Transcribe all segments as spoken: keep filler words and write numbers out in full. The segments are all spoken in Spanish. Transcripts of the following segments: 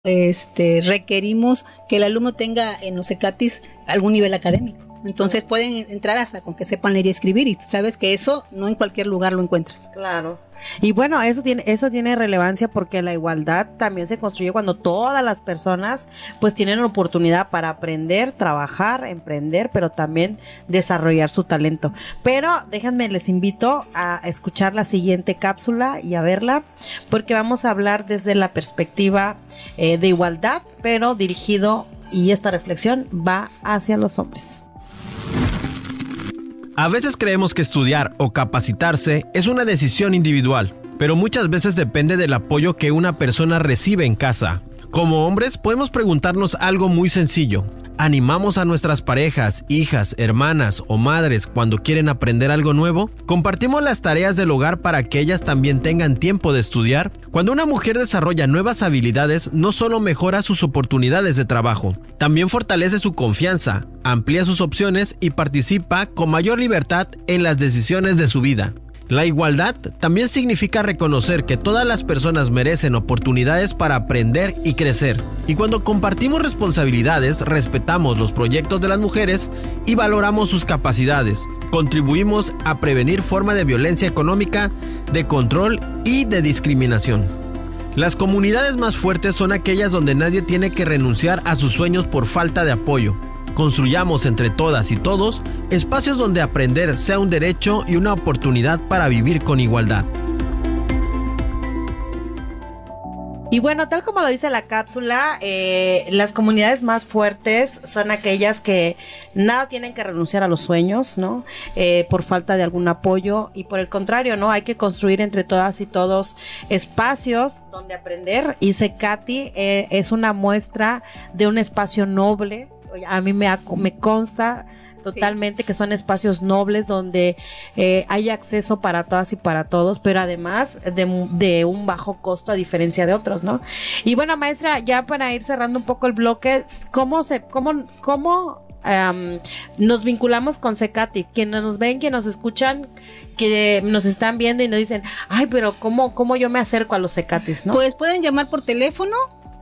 este, requerimos que el alumno tenga en los CECATIS algún nivel académico. Entonces pueden entrar hasta con que sepan leer y escribir, y tú sabes que eso no en cualquier lugar lo encuentras. Claro. Y bueno, eso tiene, eso tiene relevancia porque la igualdad también se construye cuando todas las personas pues tienen la oportunidad para aprender, trabajar, emprender, pero también desarrollar su talento. Pero déjenme, les invito a escuchar la siguiente cápsula y a verla, porque vamos a hablar desde la perspectiva eh, de igualdad, pero dirigido, y esta reflexión va hacia los hombres. A veces creemos que estudiar o capacitarse es una decisión individual, pero muchas veces depende del apoyo que una persona recibe en casa. Como hombres podemos preguntarnos algo muy sencillo. ¿Animamos a nuestras parejas, hijas, hermanas o madres cuando quieren aprender algo nuevo? ¿Compartimos las tareas del hogar para que ellas también tengan tiempo de estudiar? Cuando una mujer desarrolla nuevas habilidades, no solo mejora sus oportunidades de trabajo, también fortalece su confianza, amplía sus opciones y participa con mayor libertad en las decisiones de su vida. La igualdad también significa reconocer que todas las personas merecen oportunidades para aprender y crecer. Y cuando compartimos responsabilidades, respetamos los proyectos de las mujeres y valoramos sus capacidades, contribuimos a prevenir formas de violencia económica, de control y de discriminación. Las comunidades más fuertes son aquellas donde nadie tiene que renunciar a sus sueños por falta de apoyo. Construyamos entre todas y todos espacios donde aprender sea un derecho y una oportunidad para vivir con igualdad. Y bueno, tal como lo dice la cápsula, eh, las comunidades más fuertes son aquellas que nada tienen que renunciar a los sueños, ¿no? Eh, por falta de algún apoyo, y por el contrario, ¿no? Hay que construir entre todas y todos espacios donde aprender, y CECATI eh, es una muestra de un espacio noble. A mí me, me consta totalmente, sí, que son espacios nobles donde eh, hay acceso para todas y para todos, pero además de, de un bajo costo a diferencia de otros, ¿no? Y bueno, maestra, ya para ir cerrando un poco el bloque, ¿cómo se, cómo, cómo um, nos vinculamos con CECATI? Quienes nos ven, quienes nos escuchan, que nos están viendo y nos dicen, ay, pero ¿cómo, cómo yo me acerco a los CECATIs, no? Pues pueden llamar por teléfono,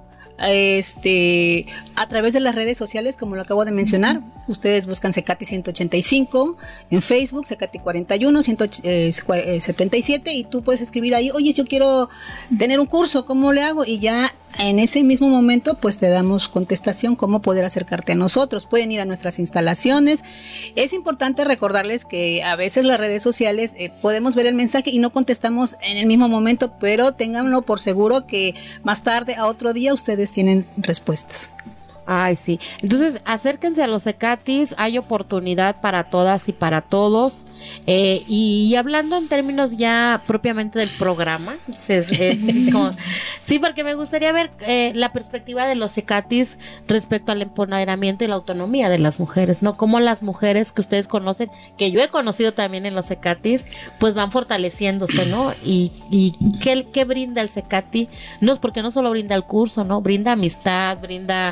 este, a través de las redes sociales, como lo acabo de mencionar. Uh-huh. Ustedes buscan CECATI ciento ochenta y cinco en Facebook, CECATI cuarenta y uno, ciento setenta y siete, y tú puedes escribir ahí, oye, yo quiero tener un curso, ¿cómo le hago? Y ya en ese mismo momento pues te damos contestación cómo poder acercarte a nosotros. Pueden ir a nuestras instalaciones. Es importante recordarles que a veces las redes sociales eh, podemos ver el mensaje y no contestamos en el mismo momento, pero ténganlo por seguro que más tarde, a otro día, ustedes tienen respuestas. Ay, sí. Entonces, acérquense a los CECATIs, hay oportunidad para todas y para todos. Eh, y, y hablando en términos ya propiamente del programa, es, es, es como, sí, porque me gustaría ver eh, la perspectiva de los CECATIs respecto al empoderamiento y la autonomía de las mujeres, ¿no? Cómo las mujeres que ustedes conocen, que yo he conocido también en los CECATIs, pues van fortaleciéndose, ¿no? Y, y ¿qué, qué brinda el CECATI? No es porque no solo brinda el curso, ¿no? Brinda amistad, brinda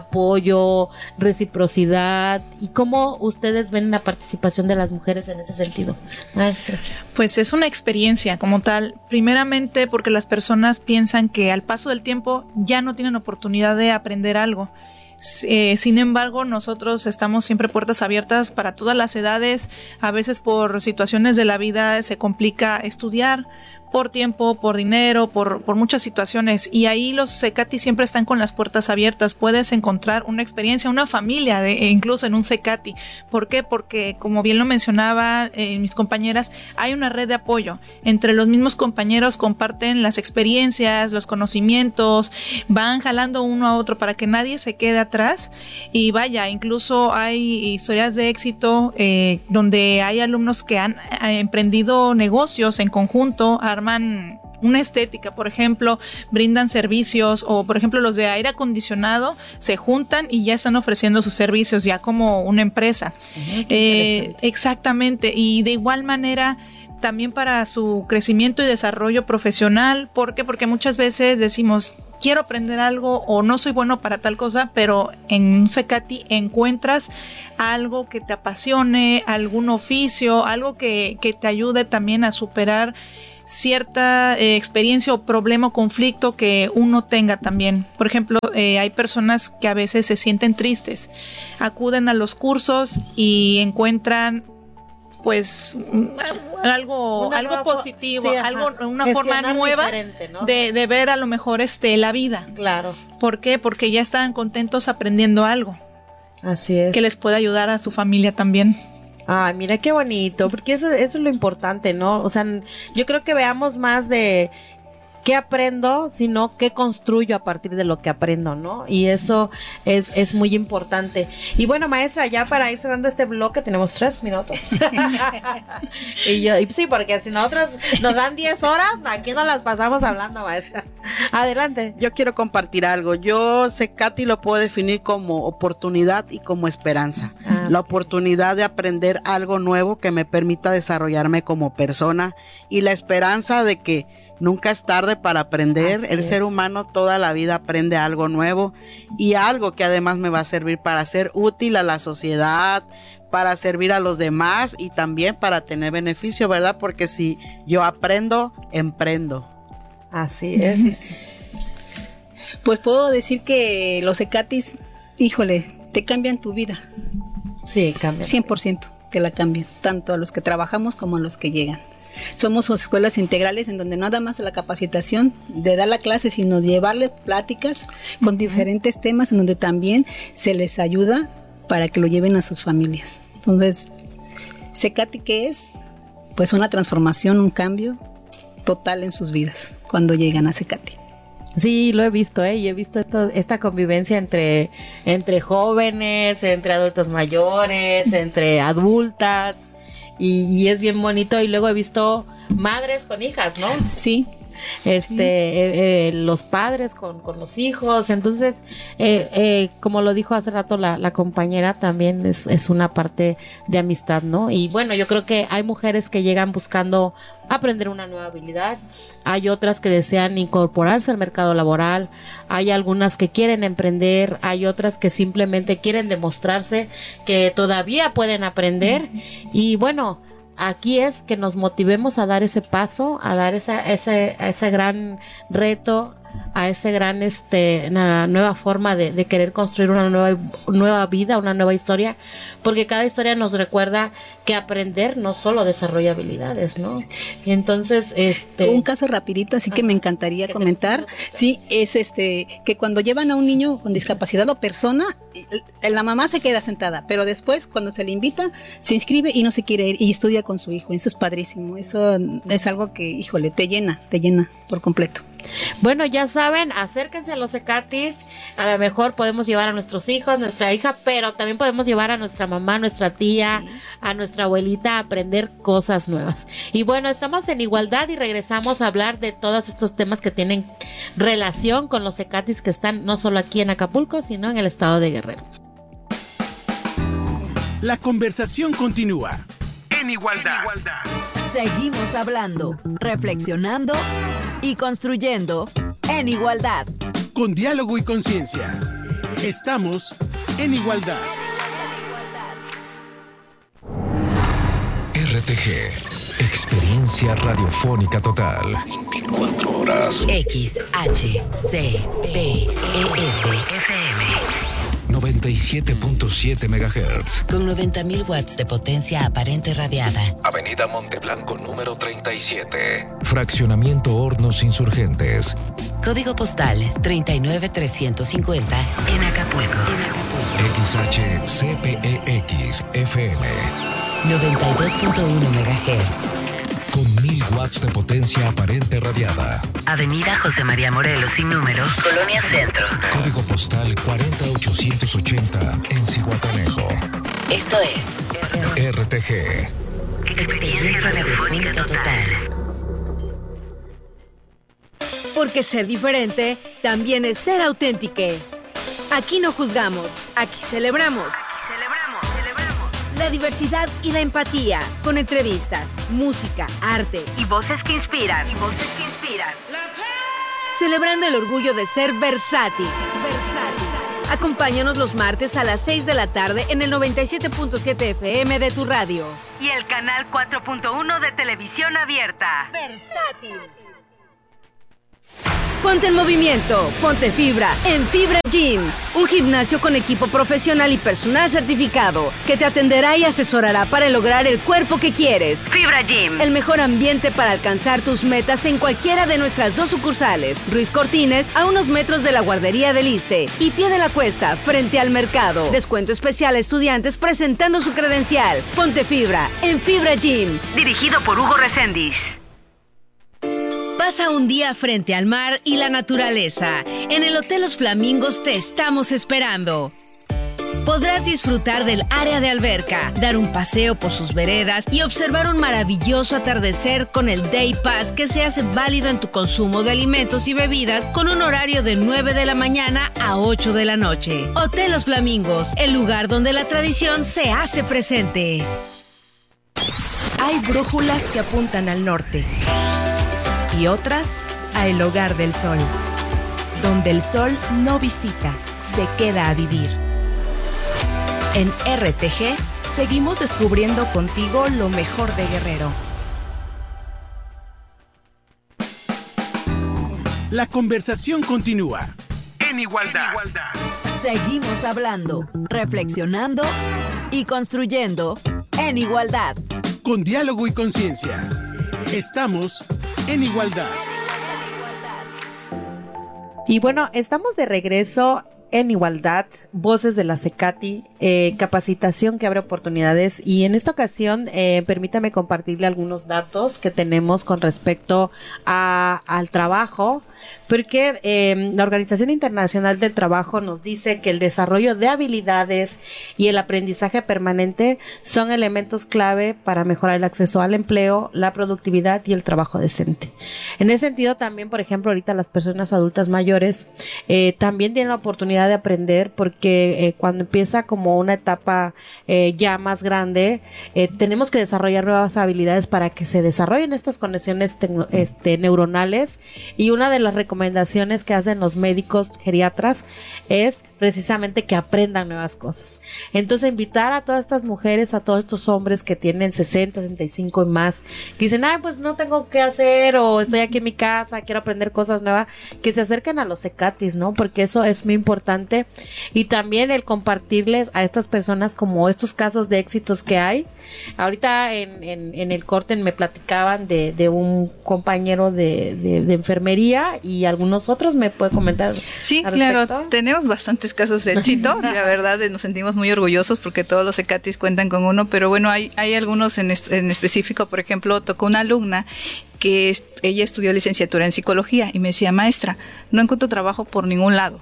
apoyo, reciprocidad. ¿Y cómo ustedes ven la participación de las mujeres en ese sentido, maestra? Pues es una experiencia como tal, primeramente porque las personas piensan que al paso del tiempo ya no tienen oportunidad de aprender algo. Eh, sin embargo, nosotros estamos siempre puertas abiertas para todas las edades. A veces por situaciones de la vida se complica estudiar, por tiempo, por dinero, por, por muchas situaciones, y ahí los CECATI siempre están con las puertas abiertas. Puedes encontrar una experiencia, una familia de, incluso en un CECATI. ¿Por qué? Porque, como bien lo mencionaba eh, mis compañeras, hay una red de apoyo. Entre los mismos compañeros comparten las experiencias, los conocimientos, van jalando uno a otro para que nadie se quede atrás. Y vaya, incluso hay historias de éxito eh, donde hay alumnos que han eh, emprendido negocios en conjunto, arman una estética, por ejemplo, brindan servicios, o por ejemplo los de aire acondicionado se juntan y ya están ofreciendo sus servicios ya como una empresa. Uh-huh, eh, exactamente, y de igual manera también para su crecimiento y desarrollo profesional. ¿Por qué? Porque muchas veces decimos, quiero aprender algo o no soy bueno para tal cosa, pero en un CECATI encuentras algo que te apasione, algún oficio, algo que, que te ayude también a superar cierta eh, experiencia o problema o conflicto que uno tenga también. Por ejemplo, eh, hay personas que a veces se sienten tristes, acuden a los cursos y encuentran pues algo una algo positivo, sí, algo una forma gestionar nueva, ¿no? de, de ver a lo mejor este la vida. Claro. ¿Por qué? Porque ya están contentos aprendiendo algo. Así es. Que les pueda ayudar a su familia también. Ay, mira qué bonito, porque eso, eso es lo importante, ¿no? O sea, yo creo que veamos más de qué aprendo, sino qué construyo a partir de lo que aprendo, ¿no? Y eso es, es muy importante. Y bueno, maestra, ya para ir cerrando este bloque, tenemos tres minutos. y yo, y sí, porque si nosotros nos dan diez horas, aquí no las pasamos hablando, maestra. Adelante. Yo quiero compartir algo. Yo, Cecati, lo puedo definir como oportunidad y como esperanza. Ah, la oportunidad de aprender algo nuevo que me permita desarrollarme como persona, y la esperanza de que nunca es tarde para aprender. Así el es. Ser humano toda la vida aprende algo nuevo, y algo que además me va a servir para ser útil a la sociedad, para servir a los demás y también para tener beneficio, ¿verdad? Porque si yo aprendo, emprendo. Así es. Pues puedo decir que los Cecatis, híjole, te cambian tu vida. Sí, cambian. cien por ciento te la cambian, tanto a los que trabajamos como a los que llegan. Somos escuelas integrales en donde nada más la capacitación de dar la clase, sino llevarles pláticas con uh-huh. diferentes temas en donde también se les ayuda para que lo lleven a sus familias. Entonces, Cecati, ¿qué es? Pues una transformación, un cambio total en sus vidas cuando llegan a Cecati. Sí, lo he visto, ¿eh? Y he visto esto, esta convivencia entre, entre jóvenes, entre adultos mayores, entre adultas. Y, y es bien bonito. Y luego he visto madres con hijas, ¿no? Sí. Este, sí. Eh, eh, los padres con, con los hijos. Entonces, eh, eh, como lo dijo hace rato la, la compañera, también es, es una parte de amistad, ¿no? Y bueno, yo creo que hay mujeres que llegan buscando aprender una nueva habilidad. Hay otras que desean incorporarse al mercado laboral. Hay algunas que quieren emprender. Hay otras que simplemente quieren demostrarse que todavía pueden aprender. Y bueno, aquí es que nos motivemos a dar ese paso, a dar esa, ese, ese gran reto, a ese gran, este, una nueva forma de, de querer construir una nueva, nueva vida, una nueva historia, porque cada historia nos recuerda que aprender no solo desarrolla habilidades, ¿no? Y entonces, este... Un caso rapidito, así que me encantaría comentar, sí, es este, que cuando llevan a un niño con discapacidad o persona, la mamá se queda sentada, pero después, cuando se le invita, se inscribe y no se quiere ir y estudia con su hijo. Eso es padrísimo, eso es algo que, híjole, te llena, te llena por completo. Bueno, ya saben, acérquense a los Cecatis. A lo mejor podemos llevar a nuestros hijos, nuestra hija, pero también podemos llevar a nuestra mamá, nuestra tía, sí. a nuestra abuelita a aprender cosas nuevas. Y bueno, estamos en Igualdad y regresamos a hablar de todos estos temas que tienen relación con los Cecatis que están no solo aquí en Acapulco, sino en el estado de Guerrero. La conversación continúa en Igualdad. En Igualdad. Seguimos hablando, reflexionando y construyendo en Igualdad. Con diálogo y conciencia. Estamos en Igualdad. R T G, experiencia radiofónica total. veinticuatro horas. X H C P E S F M. noventa y siete punto siete megahertz. Con noventa mil watts de potencia aparente radiada. Avenida Monteblanco número treinta y siete. Fraccionamiento Hornos Insurgentes. Código postal treinta y nueve trescientos cincuenta en Acapulco. En Acapulco. X H C P E X F M. noventa y dos punto uno megahertz. Con mil watts de potencia aparente radiada. Avenida José María Morelos sin número, Colonia Centro. Código postal cuarenta ochocientos ochenta en Zihuatanejo. Esto es R T G. Experiencia radiofónica total. Porque ser diferente también es ser auténtico. Aquí no juzgamos, aquí celebramos. La diversidad y la empatía, con entrevistas, música, arte y voces que inspiran. Y voces que inspiran. Celebrando el orgullo de ser versátil. Versátil. Acompáñanos los martes a las seis de la tarde en el noventa y siete punto siete F M de tu radio. Y el canal cuatro punto uno de televisión abierta. Versátil. Ponte en movimiento, ponte fibra en Fibra Gym, un gimnasio con equipo profesional y personal certificado que te atenderá y asesorará para lograr el cuerpo que quieres. Fibra Gym, el mejor ambiente para alcanzar tus metas en cualquiera de nuestras dos sucursales. Ruiz Cortines, a unos metros de la guardería del Iste, y Pie de la Cuesta, frente al mercado. Descuento especial a estudiantes presentando su credencial. Ponte fibra en Fibra Gym, dirigido por Hugo Reséndiz. Pasa un día frente al mar y la naturaleza. En el Hotel Los Flamingos te estamos esperando. Podrás disfrutar del área de alberca, dar un paseo por sus veredas y observar un maravilloso atardecer con el Day Pass que se hace válido en tu consumo de alimentos y bebidas con un horario de nueve de la mañana a ocho de la noche. Hotel Los Flamingos, el lugar donde la tradición se hace presente. Hay brújulas que apuntan al norte y otras a el hogar del sol, donde el sol no visita, se queda a vivir. En R T G seguimos descubriendo contigo lo mejor de Guerrero. La conversación continúa. En igualdad. En igualdad. Seguimos hablando, reflexionando y construyendo en igualdad. Con diálogo y conciencia. Estamos en igualdad. Y bueno, estamos de regreso en igualdad, voces de la CECATI, eh, capacitación que abre oportunidades, y en esta ocasión eh, permítame compartirle algunos datos que tenemos con respecto a, al trabajo, porque eh, la Organización Internacional del Trabajo nos dice que el desarrollo de habilidades y el aprendizaje permanente son elementos clave para mejorar el acceso al empleo, la productividad y el trabajo decente. En ese sentido también, por ejemplo, ahorita las personas adultas mayores eh, también tienen la oportunidad de aprender, porque eh, cuando empieza como una etapa eh, ya más grande, eh, tenemos que desarrollar nuevas habilidades para que se desarrollen estas conexiones tecno, este, neuronales, y una de las recomendaciones que hacen los médicos geriatras es precisamente que aprendan nuevas cosas. Entonces, invitar a todas estas mujeres, a todos estos hombres que tienen sesenta, sesenta y cinco y más, que dicen, ay, pues no tengo qué hacer, o estoy aquí en mi casa, quiero aprender cosas nuevas, que se acerquen a los CECATIs, ¿no? Porque eso es muy importante. Y también el compartirles a estas personas como estos casos de éxitos que hay. Ahorita en, en, en el corte me platicaban de, de un compañero de, de, de enfermería, y algunos otros me puede comentar. Sí, claro, tenemos bastantes casos de éxito, la verdad nos sentimos muy orgullosos porque todos los CECATIs cuentan con uno, pero bueno, hay, hay algunos en, es, en específico. Por ejemplo, tocó una alumna que es, ella estudió licenciatura en psicología y me decía, maestra, no encuentro trabajo por ningún lado,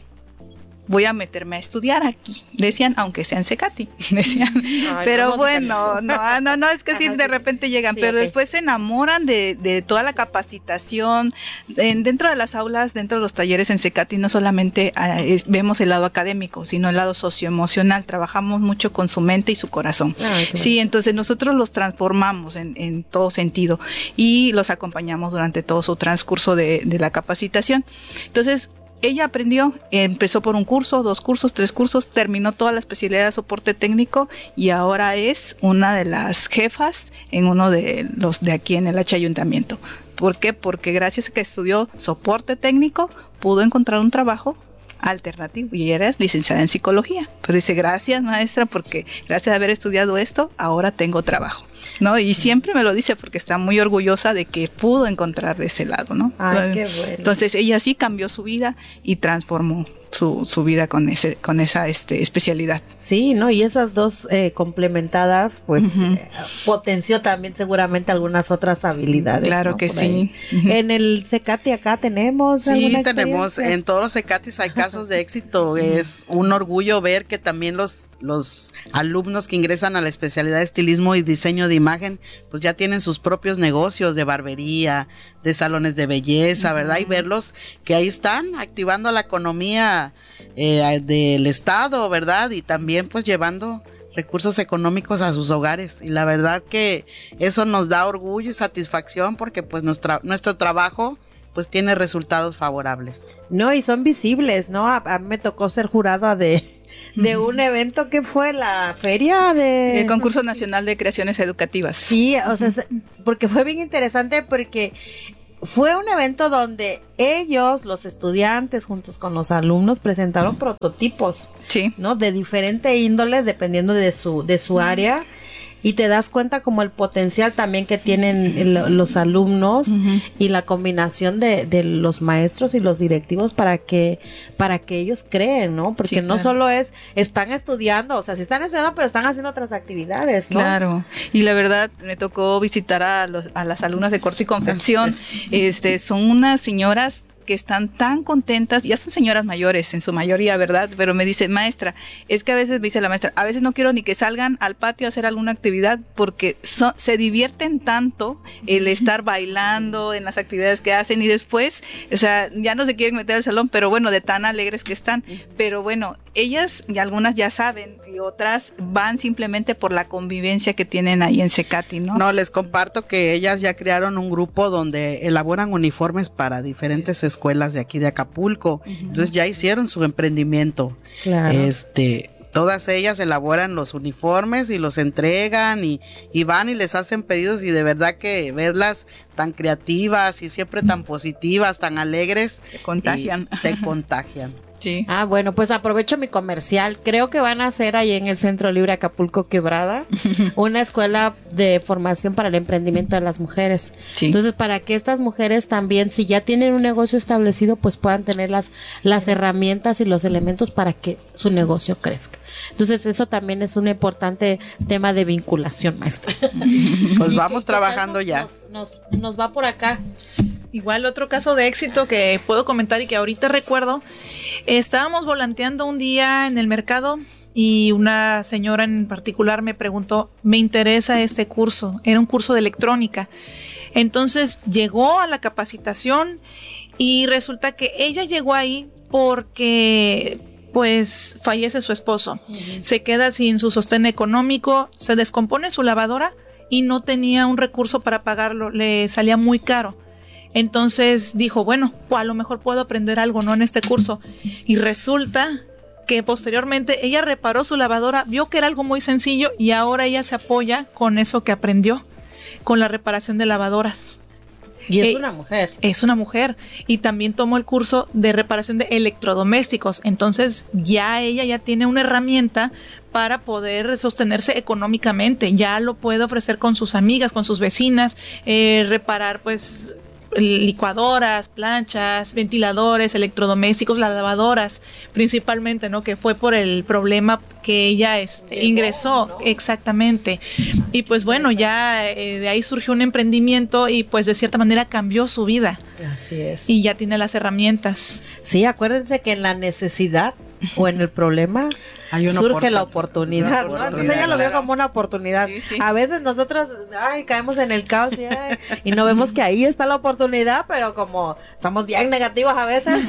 voy a meterme a estudiar aquí. Decían, aunque sean CECATI, decían. Ay, pero no, bueno, no, no, no, es que sí, de repente llegan, sí, pero okay. Después se enamoran de, de toda la capacitación. En, dentro de las aulas, dentro de los talleres en CECATI, no solamente uh, es, vemos el lado académico, sino el lado socioemocional. Trabajamos mucho con su mente y su corazón. Ay, sí, entonces nosotros los transformamos en, en todo sentido y los acompañamos durante todo su transcurso de, de la capacitación. Entonces, ella aprendió, empezó por un curso, dos cursos, tres cursos, terminó toda la especialidad de soporte técnico y ahora es una de las jefas en uno de los de aquí en el H Ayuntamiento. ¿Por qué? Porque gracias a que estudió soporte técnico pudo encontrar un trabajo alternativo y eres licenciada en psicología. Pero dice, gracias maestra, porque gracias a haber estudiado esto, ahora tengo trabajo, ¿no? Y siempre me lo dice porque está muy orgullosa de que pudo encontrar de ese lado, ¿no? Ay, qué bueno. Entonces ella sí cambió su vida y transformó su, su vida con ese con esa este especialidad. Sí, ¿no? Y esas dos eh, complementadas, pues uh-huh. eh, potenció también seguramente algunas otras habilidades. Claro, ¿no? Que sí. Uh-huh. En el CECATI acá tenemos sí, alguna tenemos, en todos los CECATIs hay casos de éxito. Es un orgullo ver que también los, los alumnos que ingresan a la especialidad de estilismo y diseño de imagen, pues ya tienen sus propios negocios de barbería, de salones de belleza, ¿verdad? Y verlos que ahí están activando la economía eh, del estado, ¿verdad? Y también pues llevando recursos económicos a sus hogares. Y la verdad que eso nos da orgullo y satisfacción porque pues nuestra, nuestro trabajo pues tiene resultados favorables. No, y son visibles, ¿no? A, a mí me tocó ser jurada de, de un evento que fue la feria de... El Concurso Nacional de Creaciones Educativas. Sí, o sea, porque fue bien interesante porque fue un evento donde ellos, los estudiantes, juntos con los alumnos, presentaron prototipos, sí, ¿no? De diferente índole, dependiendo de su, de su área. Y te das cuenta como el potencial también que tienen el, los alumnos, uh-huh, y la combinación de, de los maestros y los directivos para que para que ellos creen, ¿no? Porque sí, no claro, solo es, están estudiando, o sea, sí están estudiando, pero están haciendo otras actividades, ¿no? Claro, y la verdad me tocó visitar a, los, a las alumnas de corte y confección, este, son unas señoras que están tan contentas, ya son señoras mayores en su mayoría, ¿verdad? Pero me dice, maestra, es que a veces, me dice la maestra, a veces no quiero ni que salgan al patio a hacer alguna actividad porque so, se divierten tanto el estar bailando en las actividades que hacen y después, o sea, ya no se quieren meter al salón, pero bueno, de tan alegres que están. Pero bueno, ellas y algunas ya saben y otras van simplemente por la convivencia que tienen ahí en Cecati, ¿no? No, les comparto que ellas ya crearon un grupo donde elaboran uniformes para diferentes escuelas escuelas de aquí de Acapulco, uh-huh, entonces ya hicieron su emprendimiento, claro, este, todas ellas elaboran los uniformes y los entregan y, y van y les hacen pedidos y de verdad que verlas tan creativas y siempre tan positivas, tan alegres, te contagian, te contagian. Sí. Ah, bueno, pues aprovecho mi comercial. Creo que van a hacer ahí en el Centro Libre Acapulco Quebrada una escuela de formación para el emprendimiento de las mujeres. Sí. Entonces, para que estas mujeres también, si ya tienen un negocio establecido, pues puedan tener las, las herramientas y los elementos para que su negocio crezca. Entonces, eso también es un importante tema de vinculación, maestra. Pues vamos trabajando ya. Nos, nos, nos va por acá. Igual otro caso de éxito que puedo comentar y que ahorita recuerdo, estábamos volanteando un día en el mercado y una señora en particular me preguntó, me interesa este curso, era un curso de electrónica. Entonces llegó a la capacitación y resulta que ella llegó ahí porque pues fallece su esposo, uh-huh, se queda sin su sostén económico, se descompone su lavadora y no tenía un recurso para pagarlo, le salía muy caro. Entonces dijo, bueno, pues a lo mejor puedo aprender algo, ¿no? En este curso. Y resulta que posteriormente ella reparó su lavadora, vio que era algo muy sencillo y ahora ella se apoya con eso que aprendió, con la reparación de lavadoras. Y es eh, una mujer. Es una mujer. Y también tomó el curso de reparación de electrodomésticos. Entonces ya ella ya tiene una herramienta para poder sostenerse económicamente. Ya lo puede ofrecer con sus amigas, con sus vecinas, eh, reparar pues licuadoras, planchas, ventiladores, electrodomésticos, las lavadoras, principalmente, ¿no? Que fue por el problema que ella este, Llegó, ingresó, ¿no? Exactamente. Y pues bueno, ya eh, de ahí surgió un emprendimiento y pues de cierta manera cambió su vida. Así es. Y ya tiene las herramientas. Sí, acuérdense que en la necesidad o en el problema Hay una surge la oportunidad, ¿no? Entonces ella lo vio como una oportunidad. Sí, sí. A veces nosotros, ay, caemos en el caos y, ay, y no vemos que ahí está la oportunidad, pero como somos bien negativos a veces,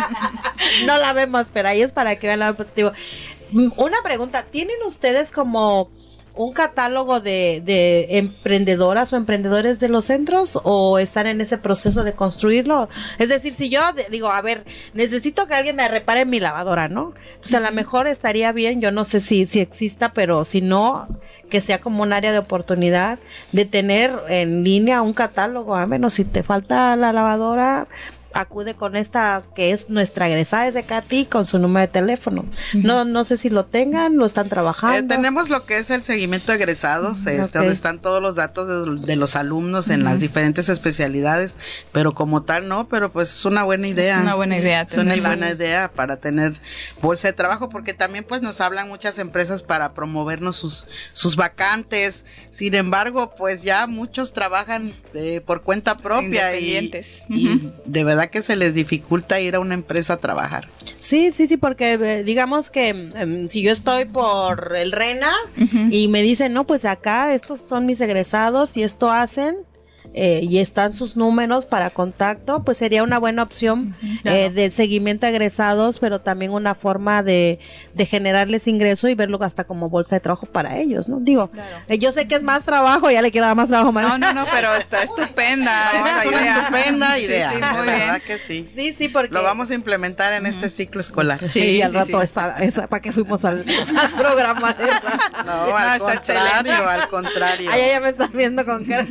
no la vemos, pero ahí es para que vean lado positivo. Una pregunta, ¿tienen ustedes como un catálogo de, de emprendedoras o emprendedores de los centros o están en ese proceso de construirlo? Es decir, si yo de, digo, a ver, necesito que alguien me repare mi lavadora, ¿no? Entonces a lo mejor estaría bien, yo no sé si, si exista, pero si no, que sea como un área de oportunidad de tener en línea un catálogo. A menos si te falta la lavadora, acude con esta que es nuestra egresada de Cecati con su número de teléfono. Uh-huh. No no sé si lo tengan, lo están trabajando. Eh, tenemos lo que es el seguimiento de egresados, uh-huh, este, okay, donde están todos los datos de, de los alumnos en uh-huh. las diferentes especialidades, pero como tal no, pero pues es una buena idea. Es una buena idea. Es una buena idea para tener bolsa de trabajo, porque también pues nos hablan muchas empresas para promovernos sus, sus vacantes. Sin embargo, pues ya muchos trabajan eh, por cuenta propia y, uh-huh. y de verdad que se les dificulta ir a una empresa a trabajar. Sí, sí, sí, porque eh, digamos que eh, si yo estoy por el RENA uh-huh. y me dicen, no, pues acá estos son mis egresados y esto hacen, eh, y están sus números para contacto, pues sería una buena opción uh-huh, claro. eh, del seguimiento a egresados, pero también una forma de, de generarles ingreso y verlo hasta como bolsa de trabajo para ellos, ¿no? Digo, claro. eh, yo sé que es más trabajo, ya le queda más trabajo más. No, no, no, pero está estupenda. No, es una idea. estupenda idea. Sí, sí, muy verdad bien. que sí. Sí, sí, porque lo vamos a implementar en uh-huh. este ciclo escolar. Sí, sí y al sí, rato sí. está, esa, ¿para qué fuimos al, al programa? De no, no, al contrario, excelente. al contrario. Ay, ya me están viendo con cara.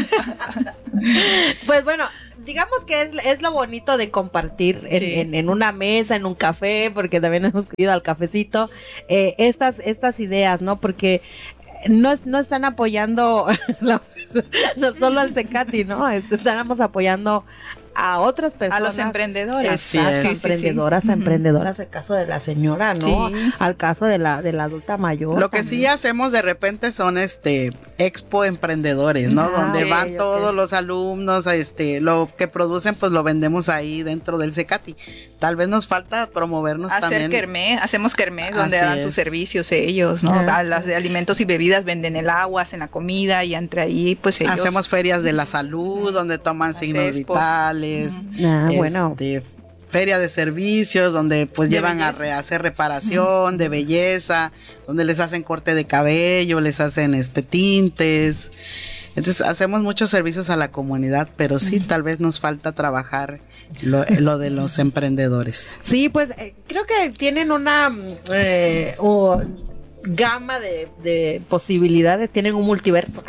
Pues bueno, digamos que es, es lo bonito de compartir en, sí. en, en una mesa, en un café, porque también hemos ido al cafecito, eh, estas, estas ideas, ¿no? Porque no, no están apoyando la, no solo al CECATI, ¿no? Estamos apoyando a otras personas. A los emprendedores. Sí, sí, emprendedoras, sí, sí. emprendedoras, el caso de la señora, ¿no? Sí. Al caso de la, de la adulta mayor. Lo que también. sí hacemos de repente son este expo emprendedores, ¿no? Ah, donde okay, van okay. todos los alumnos, este, lo que producen, pues lo vendemos ahí dentro del CECATI. Tal vez nos falta promovernos Hacer también. Hacer kermés, hacemos kermés donde dan sus servicios ellos, ¿no? Ah, las de alimentos y bebidas venden el agua, hacen la comida y entre ahí, pues ellos. Hacemos ferias de la salud, donde toman signos expos. vitales. Ah, este, bueno. Feria de servicios donde pues de llevan belleza. a re, hacer reparación uh-huh. de belleza, donde les hacen corte de cabello, les hacen este tintes. Entonces hacemos muchos servicios a la comunidad, pero sí uh-huh. tal vez nos falta trabajar lo, lo de los emprendedores. Sí, pues eh, creo que tienen una eh, uh, gama de, de posibilidades, tienen un multiverso.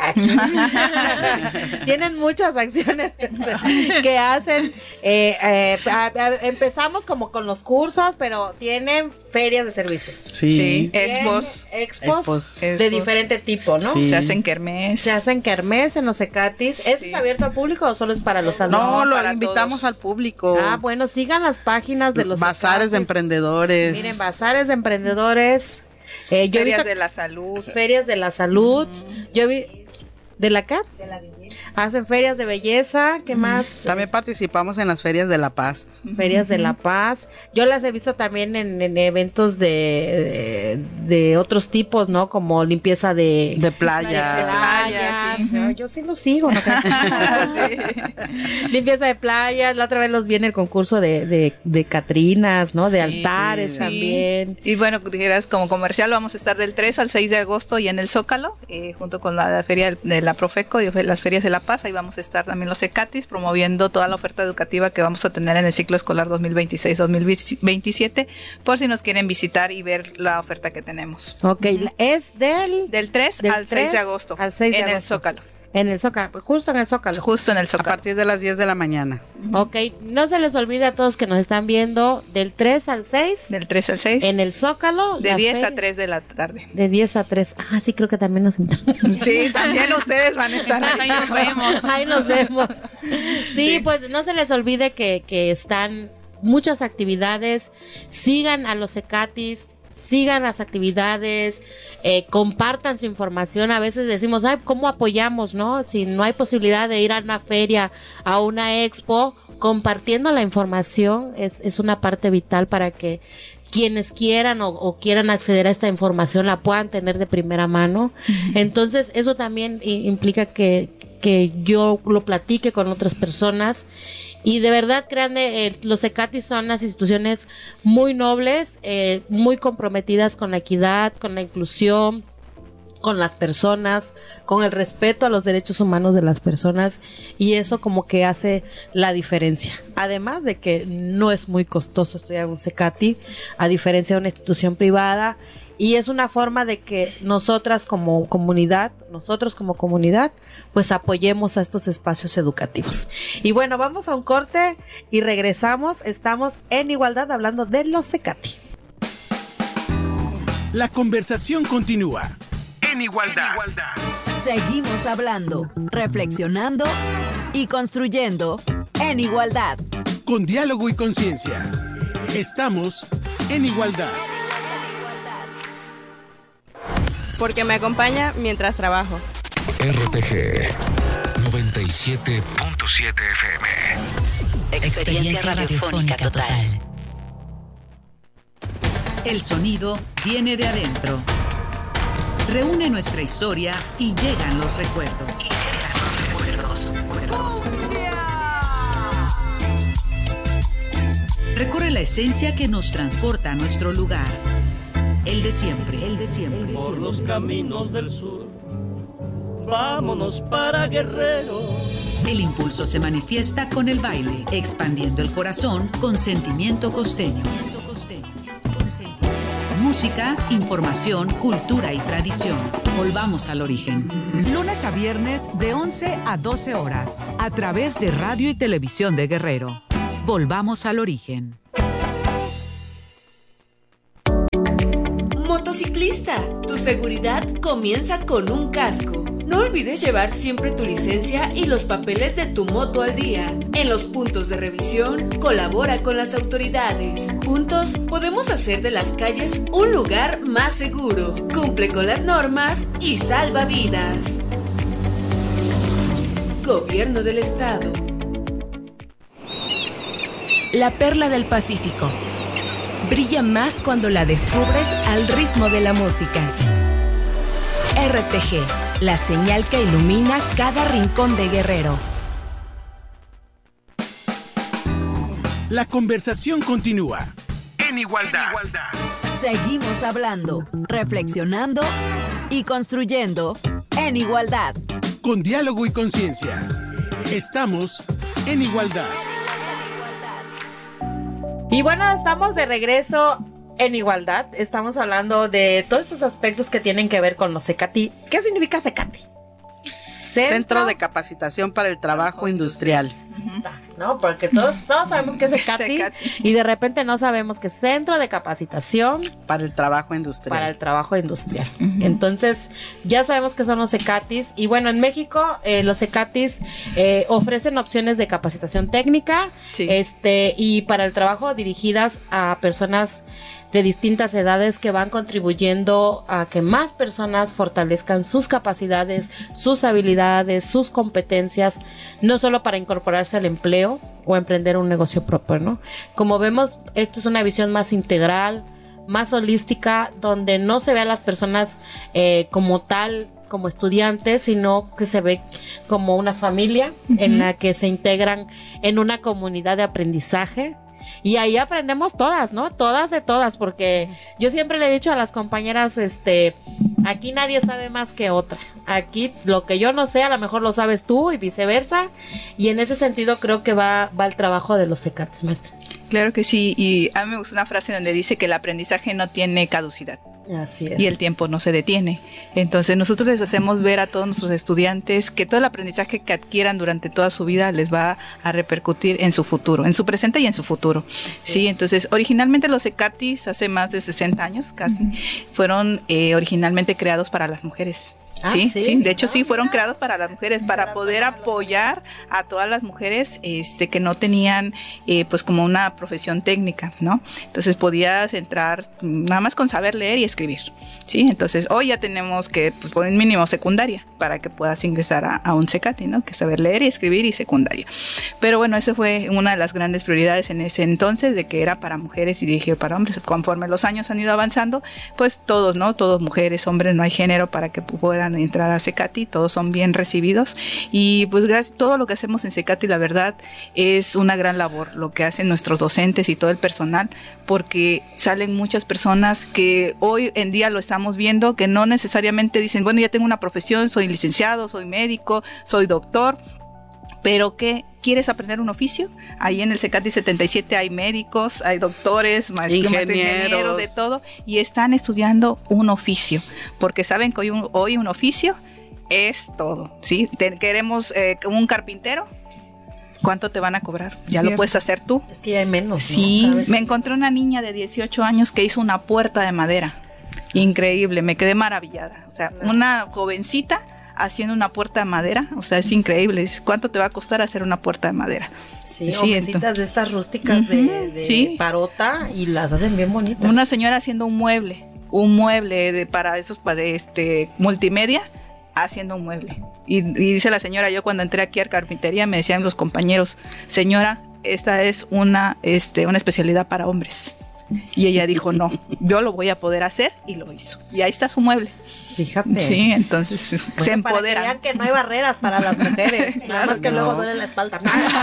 Tienen muchas acciones que hacen. Eh, eh, a, a, empezamos como con los cursos, pero tienen ferias de servicios. Sí. sí. Expos. Expos, expos de expos. diferente tipo, ¿no? Sí. Se hacen kermés. Se hacen kermés en los CECATIs. ¿Es sí. abierto al público o solo es para los alumnos? No, lo para invitamos todos. al público. Ah, bueno, sigan las páginas de los bazares CECATIs. de emprendedores. Miren, bazares de emprendedores. Eh, yo ferias visto, de la salud. Ferias de la salud. Uh-huh. Yo vi. ¿De la qué? De la belleza. Hacen ferias de belleza. ¿Qué uh-huh. más? También es? participamos en las ferias de La Paz. Ferias uh-huh. de La Paz. Yo las he visto también en, en eventos de, de, de otros tipos, ¿no? Como limpieza de, de playas. De playas. Sí. No, yo sí los sigo, ¿no? Sí. Limpieza de playas. La otra vez los vi en el concurso de, de, de Catrinas, ¿no? De sí, altares sí. también. Y bueno, dijeras, como comercial vamos a estar del tres al seis de agosto y en el Zócalo, eh, junto con la, la feria de la Profeco y las ferias de La Paz. Ahí vamos a estar también los CECATIs promoviendo toda la oferta educativa que vamos a tener en el ciclo escolar dos mil veintiséis dos mil veintisiete, por si nos quieren visitar y ver la oferta que tenemos. Ok, es del del tres al seis de agosto al seis de en agosto. el Zócalo. En el Zócalo, justo en el Zócalo. Justo en el Zócalo. A partir de las diez de la mañana. Ok, no se les olvide a todos que nos están viendo del tres al seis. Del tres al seis. En el Zócalo. De diez a tres de la tarde. De diez a tres. Ah, sí, creo que también nos invitan. Sí, también ustedes van a estar ahí. Ahí nos vemos. Ahí nos vemos. Sí, sí, pues no se les olvide que, que están muchas actividades. Sigan a los CECATIs. Sigan las actividades, eh, compartan su información. A veces decimos, ay, ¿cómo apoyamos, no? Si no hay posibilidad de ir a una feria, a una expo, compartiendo la información es, es una parte vital para que quienes quieran o, o quieran acceder a esta información la puedan tener de primera mano. Uh-huh. Entonces, eso también implica que, que yo lo platique con otras personas. Y de verdad, créanme, eh, los CECATIs son unas instituciones muy nobles, eh, muy comprometidas con la equidad, con la inclusión, con las personas, con el respeto a los derechos humanos de las personas, y eso como que hace la diferencia. Además de que no es muy costoso estudiar un CECATI, a diferencia de una institución privada, y es una forma de que nosotras como comunidad, nosotros como comunidad, pues apoyemos a estos espacios educativos. Y bueno, vamos a un corte y regresamos. Estamos en Igualdad hablando de los CECATI. La conversación continúa. En Igualdad. Seguimos hablando, reflexionando y construyendo en Igualdad. Con diálogo y conciencia. Estamos en Igualdad. Porque me acompaña mientras trabajo. R T G noventa y siete punto siete F M. Experiencia radiofónica total. El sonido viene de adentro. Reúne nuestra historia y llegan los recuerdos. Y llegan los recuerdos. Recorre la esencia que nos transporta a nuestro lugar. El de siempre, el de siempre. Por los caminos del sur, vámonos para Guerrero. El impulso se manifiesta con el baile, expandiendo el corazón con sentimiento costeño. Música, información, cultura y tradición. Volvamos al origen. Lunes a viernes de once a doce horas, a través de Radio y Televisión de Guerrero. Volvamos al origen. Motociclista, tu seguridad comienza con un casco. No olvides llevar siempre tu licencia y los papeles de tu moto al día. En los puntos de revisión, colabora con las autoridades. Juntos podemos hacer de las calles un lugar más seguro. Cumple con las normas y salva vidas. Gobierno del Estado. La perla del Pacífico brilla más cuando la descubres al ritmo de la música. R T G, la señal que ilumina cada rincón de Guerrero. La conversación continúa. En igualdad. En igualdad. Seguimos hablando, reflexionando y construyendo en igualdad. Con diálogo y conciencia. Estamos en igualdad. Y bueno, estamos de regreso en igualdad. Estamos hablando de todos estos aspectos que tienen que ver con los CECATI. ¿Qué significa CECATI? Centro, Centro de Capacitación para el Trabajo Industrial. ¿No? Porque todos, todos sabemos que es CECATI y de repente no sabemos que es Centro de Capacitación para el Trabajo Industrial. Para el trabajo industrial. Uh-huh. Entonces, ya sabemos que son los CECATIs. Y bueno, en México, eh, los CECATIs eh, ofrecen opciones de capacitación técnica, sí. este, y para el trabajo dirigidas a personas de distintas edades que van contribuyendo a que más personas fortalezcan sus capacidades, sus habilidades, sus competencias, no solo para incorporarse al empleo o emprender un negocio propio, ¿no? Como vemos, esto es una visión más integral, más holística, donde no se ve a las personas eh, como tal, como estudiantes, sino que se ve como una familia, uh-huh, en la que se integran en una comunidad de aprendizaje. Y ahí aprendemos todas, ¿no? Todas de todas, porque yo siempre le he dicho a las compañeras, este, aquí nadie sabe más que otra. Aquí lo que yo no sé, a lo mejor lo sabes tú y viceversa. Y en ese sentido creo que va, va el trabajo de los CECATIs, maestra. Claro que sí, y a mí me gusta una frase donde dice que el aprendizaje no tiene caducidad. Así es. Y el tiempo no se detiene. Entonces nosotros les hacemos ver a todos nuestros estudiantes que todo el aprendizaje que adquieran durante toda su vida les va a repercutir en su futuro, en su presente y en su futuro. Sí, ¿sí? Entonces originalmente los CECATIs hace más de sesenta años casi, uh-huh, fueron eh, originalmente creados para las mujeres. Ah, sí, sí, sí, de hecho sí fueron creados para las mujeres, para poder apoyar a todas las mujeres este que no tenían eh, pues como una profesión técnica, ¿no? Entonces podías entrar nada más con saber leer y escribir, ¿sí? Entonces hoy ya tenemos que pues, poner mínimo secundaria para que puedas ingresar a, a un CECATI, ¿no? Que saber leer y escribir y secundaria. Pero bueno, esa fue una de las grandes prioridades en ese entonces, de que era para mujeres y dirigido para hombres. Conforme los años han ido avanzando, pues todos, ¿no? Todos, mujeres, hombres, no hay género para que puedan entrar a CECATI, todos son bien recibidos y pues gracias, todo lo que hacemos en CECATI la verdad es una gran labor lo que hacen nuestros docentes y todo el personal, porque salen muchas personas que hoy en día lo estamos viendo, que no necesariamente dicen, bueno, ya tengo una profesión, soy licenciado, soy médico, soy doctor, pero que ¿quieres aprender un oficio? Ahí en el CECATI setenta y siete hay médicos, hay doctores, maestros, ingenieros, ingenieros, de todo, y están estudiando un oficio, porque saben que hoy un, hoy un oficio es todo, ¿sí? Te, queremos eh, un carpintero, ¿cuánto te van a cobrar? Ya Cierto. Lo puedes hacer tú. Es que ya hay menos, sí, ¿no? Me encontré una niña de dieciocho años que hizo una puerta de madera, increíble, me quedé maravillada, o sea, una jovencita haciendo una puerta de madera, o sea, es increíble. ¿Cuánto te va a costar hacer una puerta de madera? Sí, sí, mesitas de estas rústicas, uh-huh, de, de ¿sí? parota, y las hacen bien bonitas. Una señora haciendo un mueble, un mueble de, para esos, para este multimedia, haciendo un mueble. Y, y dice la señora, yo cuando entré aquí a carpintería me decían los compañeros, señora, esta es una, este, una especialidad para hombres. Y ella dijo, no, yo lo voy a poder hacer, y lo hizo. Y ahí está su mueble. Fíjate. Sí, entonces bueno, se empodera. Para que vean que no hay barreras para las mujeres, claro, nada más que no. Luego duele la espalda.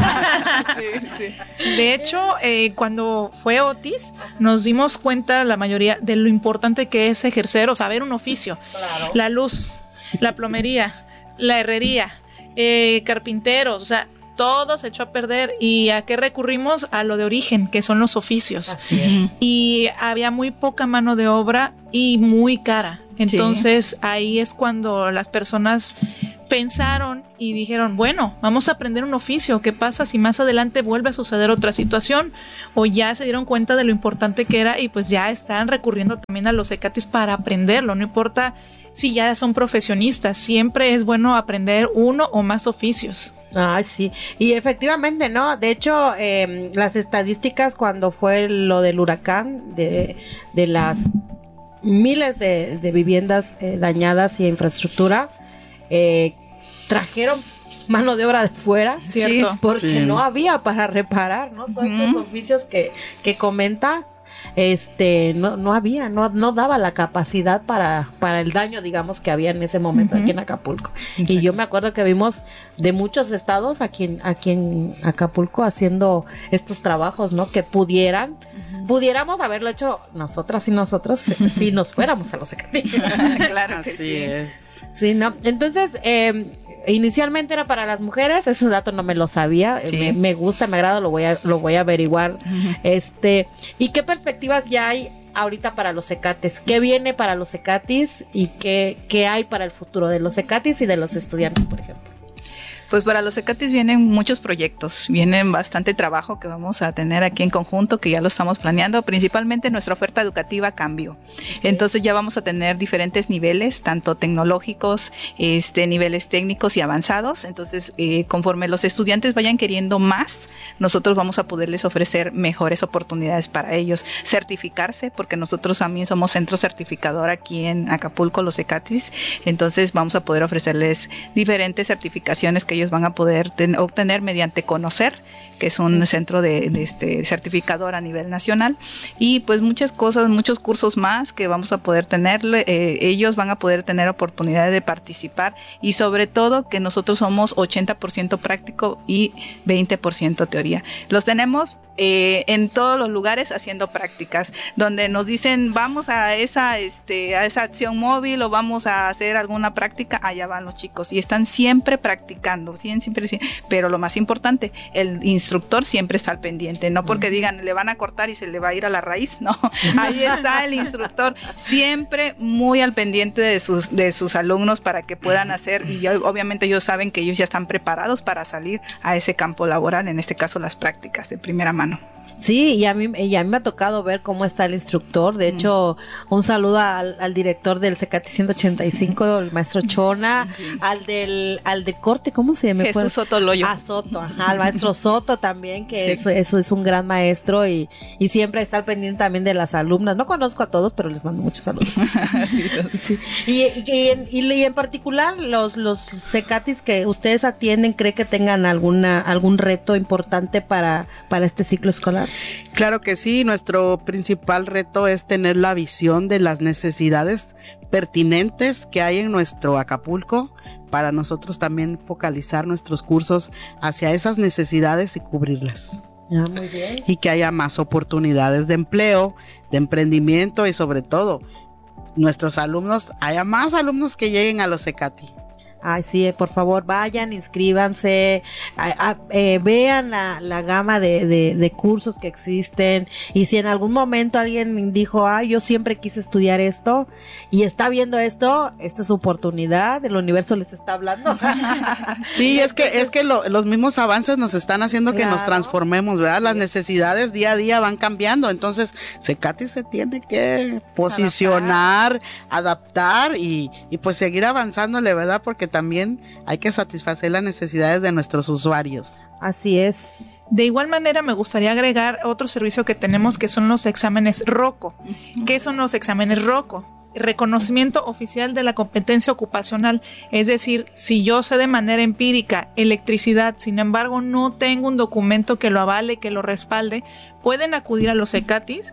Sí, sí. De hecho, eh, cuando fue Otis, nos dimos cuenta la mayoría de lo importante que es ejercer o saber un oficio. Claro. La luz, la plomería, la herrería, eh, carpinteros, o sea, todo se echó a perder. ¿Y a qué recurrimos? A lo de origen, que son los oficios. Así es. Y había muy poca mano de obra y muy cara. Entonces sí. Ahí es cuando las personas pensaron y dijeron, bueno, vamos a aprender un oficio. ¿Qué pasa si más adelante vuelve a suceder otra situación? O ya se dieron cuenta de lo importante que era y pues ya están recurriendo también a los cecatis para aprenderlo. No importa si ya son profesionistas, siempre es bueno aprender uno o más oficios. Ay, sí, y efectivamente, ¿no? De hecho, eh, las estadísticas cuando fue lo del huracán, de, de las miles de, de viviendas eh, dañadas y infraestructura, eh, trajeron mano de obra de fuera, ¿cierto? Sí, porque sí. No había para reparar, ¿no? Todos uh-huh. estos oficios que, que comenta, este, no, no había, no, no daba la capacidad para, para el daño, digamos, que había en ese momento uh-huh. aquí en Acapulco. Exacto. Y yo me acuerdo que vimos de muchos estados aquí en, aquí en Acapulco haciendo estos trabajos, ¿no? Que pudieran, uh-huh. pudiéramos haberlo hecho nosotras y nosotros si, si nos fuéramos a los cecatis. Claro que Así sí. es. Sí, ¿no? Entonces, eh, inicialmente era para las mujeres, ese dato no me lo sabía, sí. me, me gusta, me agrada, lo voy a, lo voy a averiguar. Uh-huh. Este, ¿y qué perspectivas ya hay ahorita para los cecatis? ¿Qué viene para los cecatis y qué, qué hay para el futuro de los cecatis y de los estudiantes, por ejemplo? Pues para los cecatis vienen muchos proyectos, vienen bastante trabajo que vamos a tener aquí en conjunto, que ya lo estamos planeando. Principalmente nuestra oferta educativa cambió. Entonces ya vamos a tener diferentes niveles, tanto tecnológicos, este, niveles técnicos y avanzados. Entonces, eh, conforme los estudiantes vayan queriendo más, nosotros vamos a poderles ofrecer mejores oportunidades para ellos. Certificarse, porque nosotros también somos centro certificador aquí en Acapulco, los cecatis. Entonces vamos a poder ofrecerles diferentes certificaciones que ellos van a poder ten, obtener mediante Conocer, que es un centro de, de este certificador a nivel nacional, y pues muchas cosas, muchos cursos más que vamos a poder tener. Eh, ellos van a poder tener oportunidad de participar, y sobre todo que nosotros somos ochenta por ciento práctico y veinte por ciento teoría. Los tenemos Eh, en todos los lugares haciendo prácticas, donde nos dicen vamos a esa este a esa acción móvil o vamos a hacer alguna práctica, allá van los chicos y están siempre practicando, siempre, siempre, pero lo más importante, el instructor siempre está al pendiente, no porque digan le van a cortar y se le va a ir a la raíz, no, ahí está el instructor siempre muy al pendiente de sus de sus alumnos para que puedan hacer, y obviamente ellos saben que ellos ya están preparados para salir a ese campo laboral, en este caso las prácticas de primera mano. Sí, y a mí, y a mí me ha tocado ver cómo está el instructor. De mm. hecho, un saludo al, al director del Cecati ciento ochenta y cinco, el maestro Chona, sí. al del al de corte, ¿cómo se llama? Jesús Soto Loyo. Ah, Soto, ajá, al maestro Soto también, que sí. eso, eso es un gran maestro y, y siempre está al pendiente también de las alumnas. No conozco a todos, pero les mando muchos saludos. sí, sí. Y, y, y, en, y, y en particular, los, los Cecatis que ustedes atienden, ¿cree que tengan alguna algún reto importante para, para este ciclo escolar? Claro que sí, nuestro principal reto es tener la visión de las necesidades pertinentes que hay en nuestro Acapulco, para nosotros también focalizar nuestros cursos hacia esas necesidades y cubrirlas. Ah, muy bien. Y que haya más oportunidades de empleo, de emprendimiento y sobre todo, nuestros alumnos, haya más alumnos que lleguen a los Cecati. Ay, sí, por favor, vayan, inscríbanse, a, a, eh, vean la, la gama de, de, de cursos que existen, y si en algún momento alguien dijo, ay, yo siempre quise estudiar esto, y está viendo esto, esta es su oportunidad, el universo les está hablando. Sí, es que, es que lo, los mismos avances nos están haciendo que claro. nos transformemos, ¿verdad? Las necesidades día a día van cambiando, entonces Cecati se tiene que posicionar, adaptar, adaptar y, y pues seguir avanzándole, ¿verdad? Porque también hay que satisfacer las necesidades de nuestros usuarios. Así es. De igual manera me gustaría agregar otro servicio que tenemos, que son los exámenes ROCO. ¿Qué son los exámenes ROCO? Reconocimiento oficial de la competencia ocupacional, es decir, si yo sé de manera empírica electricidad, sin embargo no tengo un documento que lo avale, que lo respalde, pueden acudir a los Cecatis